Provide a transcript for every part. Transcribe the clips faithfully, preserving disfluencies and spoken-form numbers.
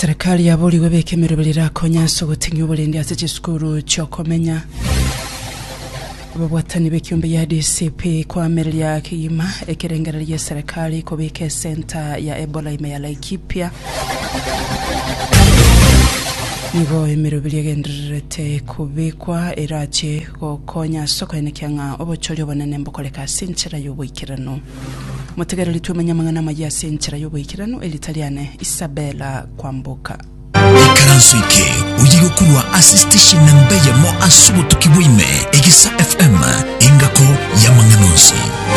Serikali ya buli webeke mirubirira konyaso gutinga ubulendi asije skuru cyokomenya ababwatani bekyumbe ya D C P kwa Amelia Kiyima ekerengera ya serikali kubike center ya Ebola ime ya Laikipia nigo emirubiri genderete kubikwa irache gokonya soko enekyanga obochori bonene mbokoleka sinchira y'ubwikirano mutegereri tumenya mangana majya sinchira y'ubwikirano elitaliane Isabella Kwambuka Ikaransuike uyirukurwa assistation nambeya mo asubu tukibwime Egisa F M ingako ya manganosi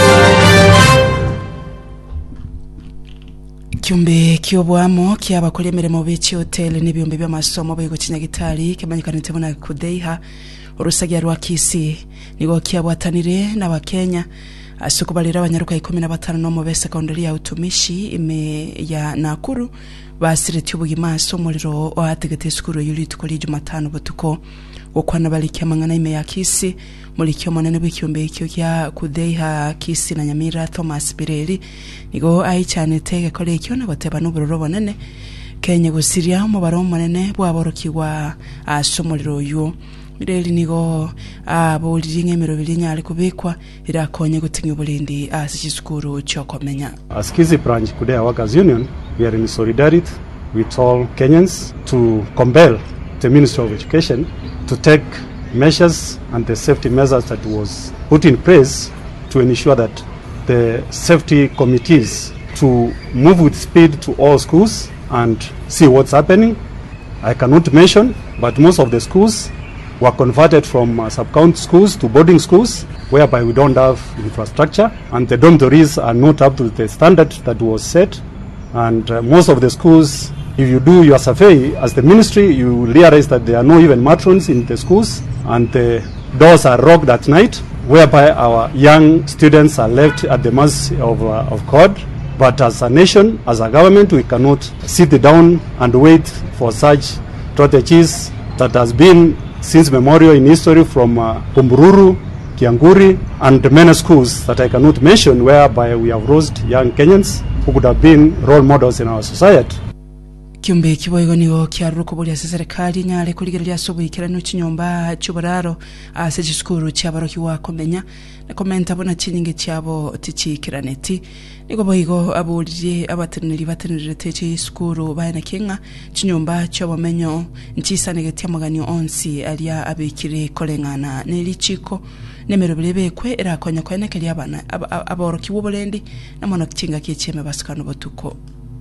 Kyumbe kyobwamo kyabakole miremo bichi hotel n'ibyumbe by'amasomo byo Kinyagitari kemanyikanite bona kudeiha urusagya rwa Kisi nigo kyabwatanire n'abakenya asukubalira abanyaruka ikumi na batanu no mu secondary ya utumishi ime ya Nakuru basireti ubugimaso muliro wategete skuru yuri tukoli Jumatano butuko okwana balikia mangana ime ya Kisi mulikyo monene bw'ikyumbe ikyo kya kudeiha Kisi na Nyamira Thomas Bireli nigo aichane tege kole ikyo na bateba n'uburoro bonene Kenya gusiria mu baro monene bwaborokiwa asomuliro yo Bireli nigo abo liringe mirobirinya ali kubikwa irakonye gutinga ubulendi asishikuru cyokomenya As Kisi branch Kudea Workers Union, we are in solidarity with all Kenyans to compel the Ministry of Education to take measures and the safety measures that was put in place to ensure that the safety committees to move with speed to all schools and see what's happening. I cannot mention, but most of the schools were converted from uh, sub-county schools to boarding schools, whereby we don't have infrastructure, and the dormitories are not up to the standard that was set. And uh, most of the schools, if you do your survey as the ministry, you realize that there are no even matrons in the schools, and the doors are locked at night, whereby our young students are left at the mercy of, uh, of God. But as a nation, as a government, we cannot sit down and wait for such strategies that has been since memorial in history from uh, Pumbururu, Kianguri, and many schools that I cannot mention, whereby we have raised young Kenyans who could have been role models in our society. Kyumbe kiboyego nigo kyaruko buli serikali nyale kuligerya sobuyikirano kinyomba cyubararo aseje skuru cyabaroki wa komenya na komenta bona kinyinge cyabo tikikiraneti nigo boyigo abulije abateneri batenere techi skuru bayana kinga kinyomba cyobomenyo ncisane getiamaganyo onsi aliya abikire kolengana nelichiko nemero bilebekwe erakonya kwenekeli abana aboroki bubolendi namono kinga kicheme basikano botuko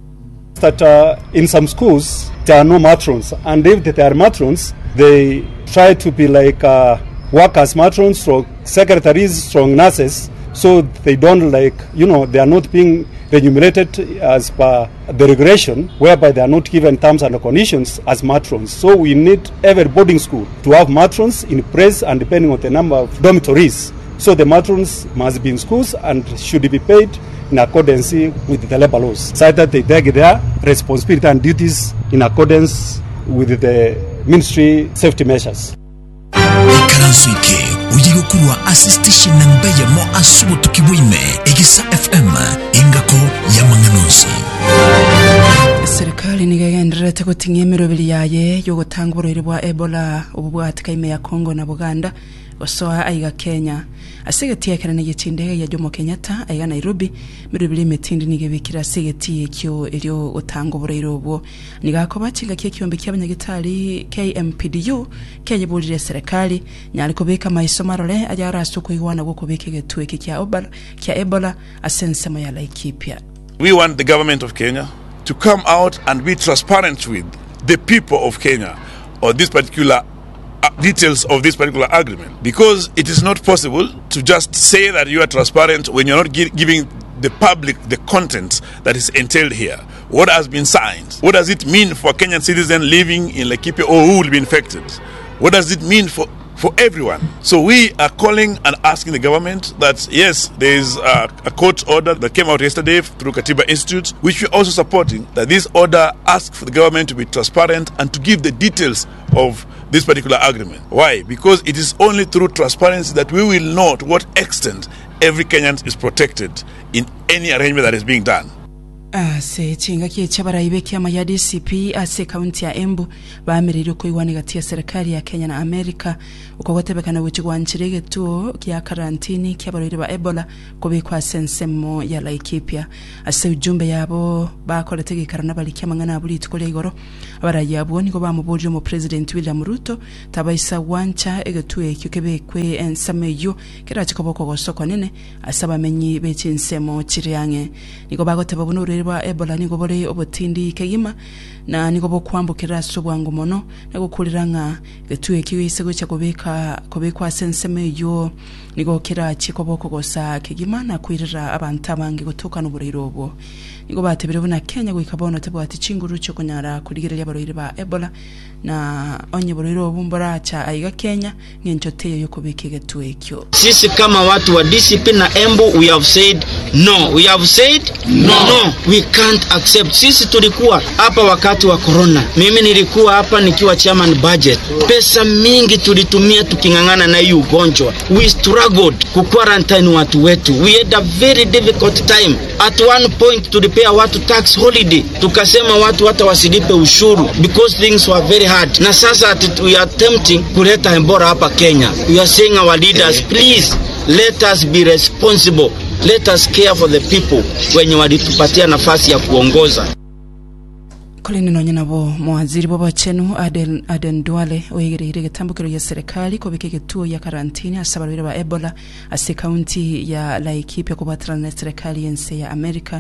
That uh, in some schools there are no matrons, and if there are matrons, they try to be like uh, workers matrons, strong secretaries, strong nurses, so they don't like, you know, they are not being remunerated as per the regulation, whereby they are not given terms and conditions as matrons. So we need every boarding school to have matrons in place, and depending on the number of dormitories. So the matrons must be in schools and should be paid in accordance with the labor laws, so that they take their responsibility and duties in accordance with the ministry safety measures. Ikaransuike uyirukurwa assistation nambeya mo asubu tukibwime Egisa F M ingako ya manganosi serikali nigagenderete gutinga emirobiri yaye yo gutanga uburori bwa Ebola ububwatika ime ya Kongo na Buganda osoa aiga Kenya asegeti yakarane gitinde ya Jomo Kenyatta aiga Nairobi mirobiri metindi nigebikira segeti ekyo elyo utanga uburero bwo nigakoba kinga kyekiyombe ky'abanyagitari K M P D U kayebulire serikali nyali kubika maisomarole ajara asuko iwana bwo kubika getwe kya Ebola kya Ebola asensema ya Laikipia. We want the government of Kenya to come out and be transparent with the people of Kenya or this particular uh, details of this particular agreement, because it is not possible to just say that you are transparent when you're not gi giving the public the content that is entailed here. What has been signed? What does it mean for a Kenyan citizen living in Laikipia or who will be infected? What does it mean for for everyone? So we are calling and asking the government that yes, there is a, a court order that came out yesterday through Katiba Institute, which we're also supporting, that this order asks for the government to be transparent and to give the details of this particular agreement. Why? Because it is only through transparency that we will know to what extent every Kenyan is protected in any arrangement that is being done. ase chinga kie chabarayibe kiama ya D C P ase kaunti ya Embu bamirire ko iwani gati ya serikali ya Kenya na America uko gotebekana guchigwanchirege tuo kia karantini kia barire ba Ebola kubikwa sensemo ya Laikipia ase ujumbe yabo bakoretege karana bali kia mangana abuli tukole igoro abarayabo niko bamuboje mu President William Ruto tabaisa wancha egetue kyukebekwe ensameyo kira chikoboko gosoko nene asaba menyi bechinsemo chiriange niko bagoteba bunure ba Ebola niko bole obotindi kegima na niko bokwambukira subwangu mono nagukuliranga getue kiwisego cha kubeka kubekwa sensemeyo niko kira chikoboko gosa kegima na kwirira abantu abange gutuka n'uburirobo niko batebere buna Kenya gwikabono tebwati chinguru cyo kunyara kurigerera abaroire ba Ebola na onye burirobo mbora cha aiga Kenya ngenchote yo kubeka getue ekyo. Sisi kama watu wa D C P na Embu we have said no, we have said no, no. We can't accept. Sisi tulikuwa hapa wakati wa corona. Mimi nilikuwa hapa nikiwa chairman budget. Pesa mingi tulitumia tukingangana na hii ugonjwa. We struggled ku quarantine watu wetu. We had a very difficult time. At one point tulipea watu tax holiday. Tukasema watu hata wasilipe ushuru because things were very hard. Na sasa we are attempting kuleta Ebola hapa Kenya. We are saying our leaders, please let us be responsible. Let us care for the people wenye walitupatia nafasi ya kuongoza. Kolini nonye nabo mwaziri baba chenu Aden Aden Duale oyegerere getambukiro ya serikali kobeke getuo ya karantini asabarira ba Ebola ase county ya Laikipia kubatana na serikali yense ya America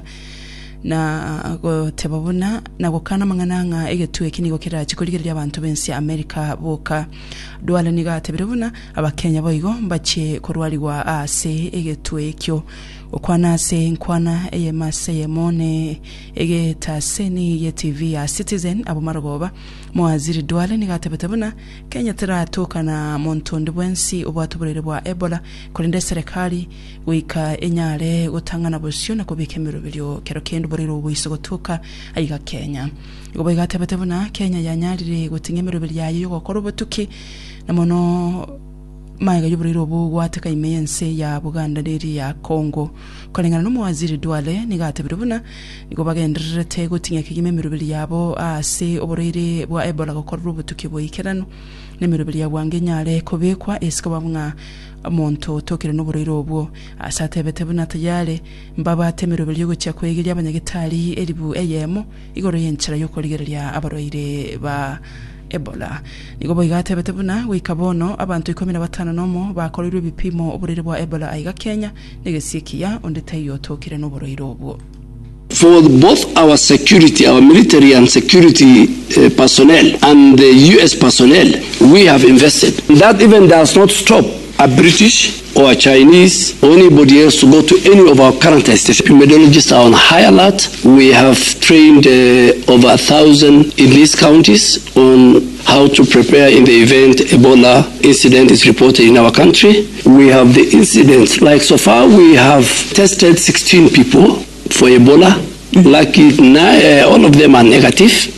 na go tebabuna na gokana mangananga egetuwe kinigo kira chikurigirira abantu bensi ya America boka Duale niga tebirubuna abakenya boigo mbache korwaliwa ase egetuwe kyo okwana se nkwana eyemase yemone ege taseni ye T V ya Citizen abumaragoba mwaziri Duale niga tebetebuna Kenya tera toka na montondo bwensi obwatuburire bwa Ebola kolinde serikali wika enyale gutangana bosyo na kubikemero bilyo kero kendo borero bwiso gotuka ayiga Kenya igo biga tebetebuna Kenya yanyarire gutingemero bilyayo yo gokora obutuki na mono maiga yuburiro bu wateka imense ya Buganda deri ya Congo kolengana no mwaziri Duale nigatebirubuna nigo bagenderete gutinga kigimemero bili yabo ase oborire bwa Ebola gokora obutuki boyikerano nemero bili yabwange nyale kobekwa esiko bamwa monto tokire no boriro obwo asatebetebuna tayale mbaba temero bili yo cya kwegerya abanyagitali eribu eyemo igoro yenchira yo koligerya abaroire ba Ebola nigo boigate betebuna wikabono abantu ikumi na batanu nomo bakorirwe bipimo oburire bwa Ebola aiga Kenya negesikia ondetayo tokire no boriro obwo. For both our security, our military and security uh, personnel and the U S personnel, we have invested. That even does not stop a British or a Chinese or anybody else to go to any of our current stations. Epidemiologists are on high alert. We have trained uh, over a thousand in these counties on how to prepare in the event Ebola incident is reported in our country. We have the incidents, like so far we have tested sixteen people for Ebola. Lucky, uh, all of them are negative.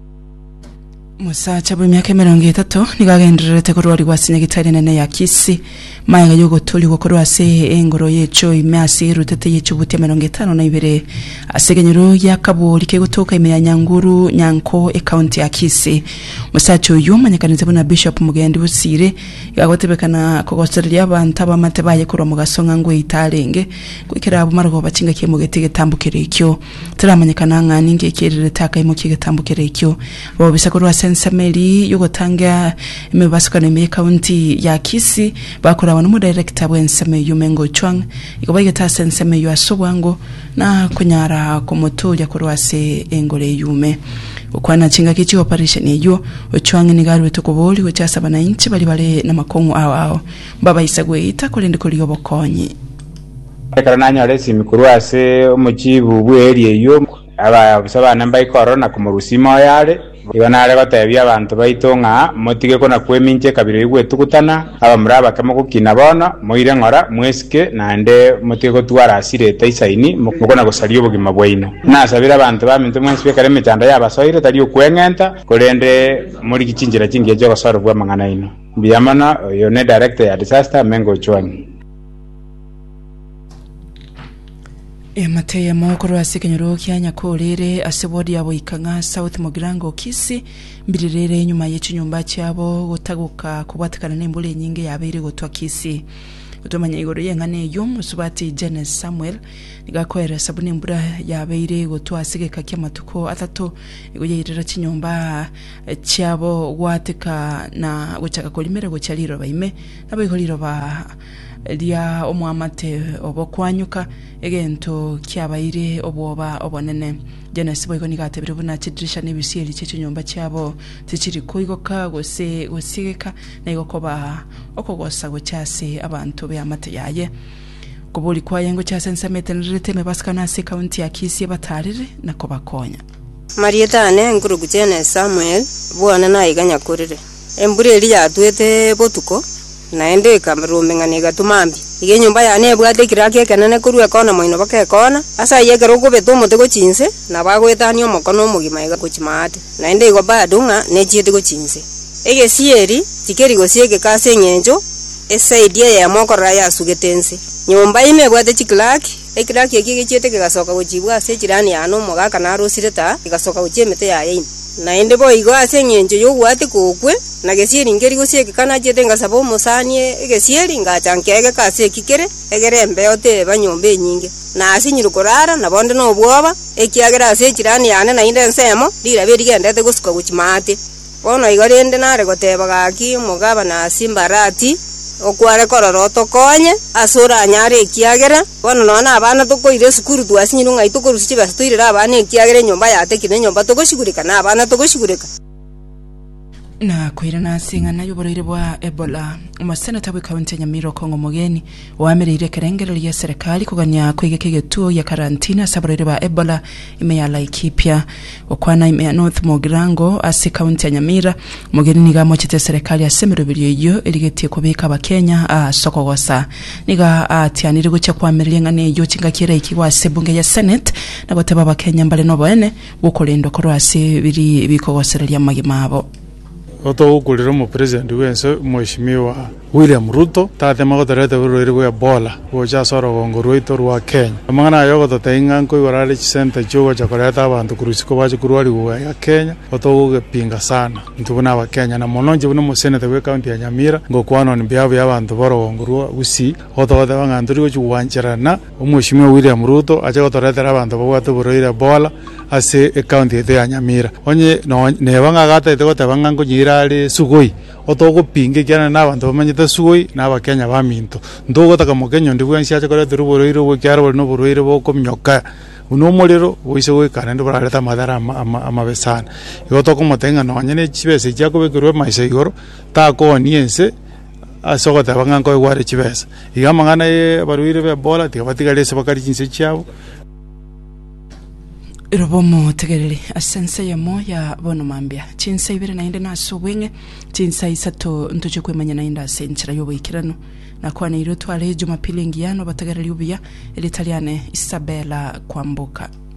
Musa chabu miaka mirongo itatu nigagenderete korwari gwasinya gitari nene ya Kisi maiga yogo tuli gokorwa ase engoro yecho imasi rutete yecho butia mirongo itano na ibere asegenyero ya kaburi ke gutoka ime ya Nyanguru Nyanko e county ya Kisi musacho yuma nyakanize buna Bishop Mugendi Busire yagotebekana kogosereria abantu abamatebaye kuro mugasonga ngo itarenge kwikira abo margo bachinga ke mugetege tambukire ikyo turamanyekana ngani ngekirire taka imukiga tambukire ikyo bo bisakorwa Nsameli yogotanga imebasukana ime county ya Kisi bakora abantu mu director bw'ensame yumengo chwang ikobayeta sensame yu asobwango na kunyara komoto ya korwase engole yume ukwana chinga kichi operation eyo ochwang ni garu tukoboli gochasa bana inchi bali bale na makongo awo awo baba isagwe ita kolende koliyo bokonyi ekaranya lesi mikurwase omuchibu bweri eyo aba bisaba namba ikorona kumurusimo yale ibanare batebya abantu baitonga motige kona kweminche kabiro igwetukutana aba muraba kama kukina bona moire ngora mwesike nande motige gotwara asire taisaini mukona gosaliyo bugima bwaino nasabira abantu baminto mwensi kare mechanda yabasoire taliyo kwengenta kolende muri kichinjira chingiye cyo gosoro bwa mangana ino biyamana yo ne director ya disaster mengo chwani E mateye mokoro asikenyoro kyanya kolere asebodi yabo ikanga South Mogirango Kisi mbirirere nyuma y'ikinyumba cyabo gutaguka kubwatakana nembule nyinge yabere gotwa Kisi utomanya igoro yengane yo musubati Genes Samuel nigakwera sabune mbura yabere gotwa asigeka kyamatuko atatu igoyirira kinyumba cyabo gwateka na guchaka kolimere gocyaliro baime nabikoliro ba lia omwamate obokwanyuka egento kyabaire obwoba obonene Genesis boyiko nigatebire buna kidirisha nebisieri cyekinyumba cyabo tikiri kuigoka gose gosigeka nayigokoba okogosa gocyase abantu be amate yaye kubuli kwayengo cyasensamete nreteme baskana se county ya Kisii batarire nako bakonya Marieta ne nguru Genesis Samuel bwana nayiganya kurire embure eri yatwete botuko naende kamerume ngani gatumambi ige nyumba ya ne bwate kirake kanane kurwe kona moino bake kona asa yegero go beto mote go chinse na bagwetani omokono mugima iga kuchimate naende igo badunga ne chiete go chinse ege sieri tikeri go siege kase nyenjo esaidia ya mokora ya sugetense nyumba ime bwate chiklaki ekiraki ekige chiete kigasoka go chibwa se chirani ya no moga kana rusireta kigasoka go chemete ya yin naende bo igo ase nyenjo yo bwate kokwe na gesieri ngeri go siege kana chete ngasabo musanie egesieri ngachankege kase kikere egerembe ote banyombe nyinge na asinyiru korara na bonde no bwoba ekiagera ase chirani yane na inde nsemo dira beri gendete gusuka guchimate bono igorende nare goteba gaki mugaba na simbarati okware kororoto konye asura nyare ekiagera bono nona abana tokoire sukuru twasinyiru ngai tokorusiche basitoirira abana ekiagera nyomba yatekine nyomba tokoshigurika na abana tokoshigurika na kwirana singa na yoboroire bwa Ebola umasenata bwa county Nyamira Kongo Mogeni wamerire kerengero ya serikali kuganya kwigeke getuo ya karantina saboroire bwa Ebola imeyala ikipya okwana ime North Mogirango ase county Nyamira Mogeni niga mochete serikali asemero biriyo eligetie kubika abakenya a sokogosa niga atianire gucha kwamerire ngane yo kingakira ikiwa sebunge ya Senate na goteba abakenya mbale no bene gukolendo korwase biri bikogosereria magimabo oto ukulira mu president wense mheshimiwa William Ruto tate magoterete bururi bwa Ebola gocha soro gongoro ito rwa Kenya amangana yogo totenga nko iwarale center cyogo chakoreta abantu kurusiko baje kurwali bwa ya Kenya oto ugepinga sana ntubona aba Kenya na mononje buno mu senate we county ya Nyamira ngo kwano ni byabo y'abantu boro gongoro usi oto oto banganduri go chuwancherana umheshimiwa William Ruto aje gotoretera abantu bwate bururi Ebola ase county ya Nyamira onye no ne banga gata ite gotebanga ngo nyirali sugoi otogo pinge kyana n'abantu bamanyita sugoi n'abakenya baminto ndogo taka mukenyo ndibwensi aje kore turuboriro bwo kyaro no boriro bwo komnyoka uno molero wise we kanendo barata madara amabesana yotoko motenga no nyene chibese cyako bekirwe maise igoro ta ko niense asoko tabanga ngo igware chibese igamangana e baruire be Ebola tibatigale bakari chinse cyabo Robomo tegerere asense yamo ya bono mambia chinsa ibere na inde na suwenge chinsa isato ntoje kwemanya na inda senchira yobo ikirano na kwa na iro twale Jumapili ngiyano bategerere ubia Italiane Isabella Kwambuka